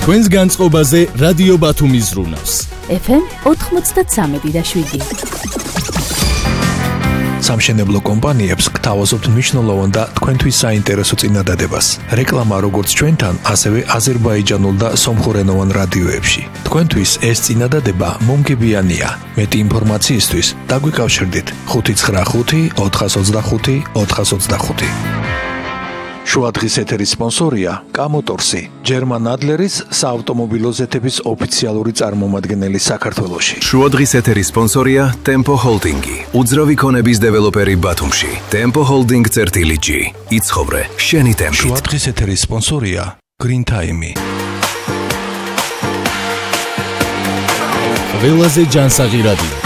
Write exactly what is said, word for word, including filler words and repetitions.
თქვენს განწყობაზე რადიო ბათუმი ზრუნავს. ეფ ემ ოთხმოცდათსამი და შვიდი. სამშენებლო კომპანიებს გთავაზობთ მნიშვნელოვან და თქვენთვის საინტერესო წინადადებას. რეკლამა როგორც ჩვენთან, ასევე აზერბაიჯანულ და სომხურენოვან რადიოებში. თქვენთვის ეს წინადადება მომგებიანია. მეტი ინფორმაციისთვის დაგვიკავშირდით ხუთი ცხრა ხუთი ოთხას ოცდახუთი ოთხას ოცდახუთი. შუა დღის ეთერის სპონსორია კამოტორსი, ჯერმან ადლერის საავტომობილო ზეთების ოფიციალური წარმომადგენელი საქართველოში. შუა დღის ეთერის სპონსორია Tempo Holding-ი, უძრავი ქონების დეველოპერი ბათუმში. Tempo Holding წერტილი ჯი. იცხოვრე შენი ტემპით. შუა დღის ეთერის სპონსორია Green Time-ი. ყველაზე ჯანსაღი რადიო.